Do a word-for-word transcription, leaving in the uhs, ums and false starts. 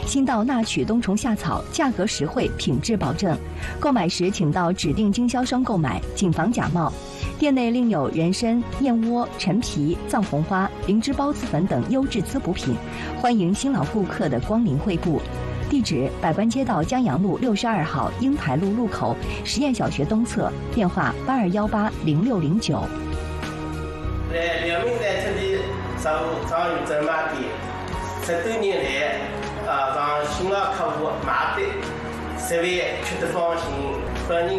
新到纳曲冬虫夏草，价格实惠，品质保证。购买时请到指定经销商购买，谨防假冒。店内另有人参、燕窝、陈皮、藏红花、灵芝孢子粉等优质滋补品，欢迎新老顾客的光临惠顾。地址：百官街道江阳路六十二号英台路路口实验小学东侧，电话：八二幺八零六零九。 在辽宁在这里商务常有专卖店，十多年来啊，让新老客户买的，十万吃得放心，欢迎。